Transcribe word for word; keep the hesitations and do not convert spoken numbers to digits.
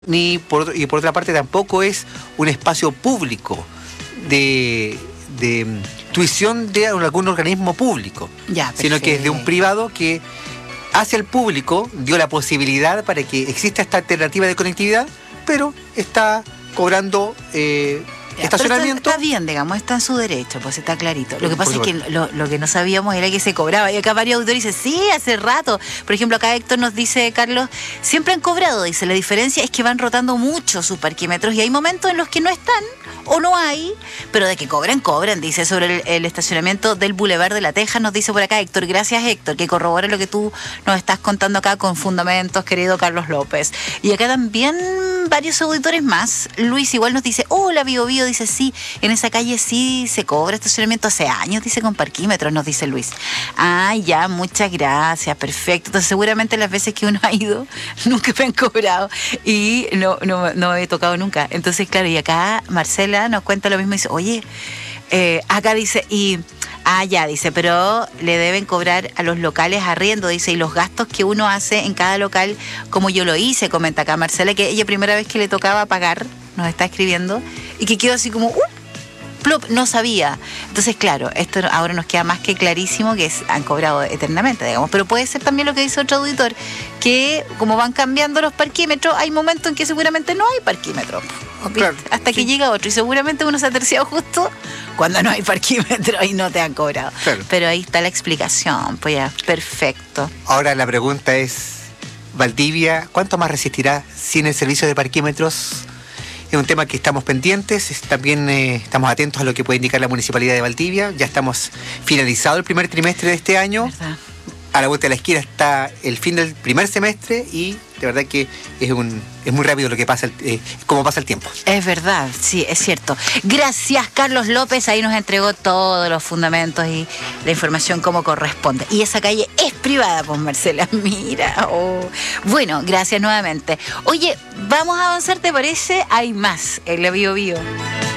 ni por, y por otra parte tampoco es un espacio público de, de tuición de algún organismo público, ya, sino que es de un privado que hacia el público dio la posibilidad para que exista esta alternativa de conectividad, pero está cobrando eh, Ya, estacionamiento. Está, está bien, digamos, está en su derecho, pues está clarito. Lo que pasa es que lo, lo que no sabíamos era que se cobraba. Y acá varios autores dicen, sí, hace rato. Por ejemplo, acá Héctor nos dice, Carlos, siempre han cobrado. Dice, la diferencia es que van rotando mucho sus parquímetros y hay momentos en los que no están o no hay, pero de que cobran, cobran. Dice, sobre el, el estacionamiento del Boulevard de la Teja, nos dice por acá Héctor. Gracias, Héctor, que corrobora lo que tú nos estás contando acá con fundamentos, querido Carlos López. Y acá también varios auditores más. Luis igual nos dice, hola, Bio Bio. Dice, sí, en esa calle sí se cobra estacionamiento hace años, dice, con parquímetros, nos dice Luis. Ah, ya, muchas gracias, perfecto. Entonces seguramente las veces que uno ha ido nunca me han cobrado y no, no, no he tocado nunca. Entonces, claro, y acá Marcela nos cuenta lo mismo y dice, oye, eh, acá dice, y... Ah, ya, dice, pero le deben cobrar a los locales arriendo, dice, y los gastos que uno hace en cada local, como yo lo hice, comenta acá Marcela, que ella primera vez que le tocaba pagar, nos está escribiendo, y que quedó así como, ¡uh! Plop, no sabía. Entonces, claro, esto ahora nos queda más que clarísimo que es, han cobrado eternamente, digamos, pero puede ser también lo que dice otro auditor, que como van cambiando los parquímetros, hay momentos en que seguramente no hay parquímetros, claro, hasta sí. que llega otro, y seguramente uno se ha terciado justo cuando no hay parquímetro y no te han cobrado. Claro. Pero ahí está la explicación, pues ya, perfecto. Ahora la pregunta es, Valdivia, ¿cuánto más resistirá sin el servicio de parquímetros? Es un tema que estamos pendientes, también eh, estamos atentos a lo que puede indicar la Municipalidad de Valdivia. Ya estamos finalizado el primer trimestre de este año. ¿Verdad? A la vuelta de la esquina está el fin del primer semestre y de verdad que es un es muy rápido lo que pasa, eh, cómo pasa el tiempo. Es verdad, sí, es cierto. Gracias, Carlos López, ahí nos entregó todos los fundamentos y la información como corresponde. Y esa calle es privada, pues Marcela, mira. Oh. Bueno, gracias nuevamente. Oye, vamos a avanzar, ¿te parece? Hay más en la Bio Bio.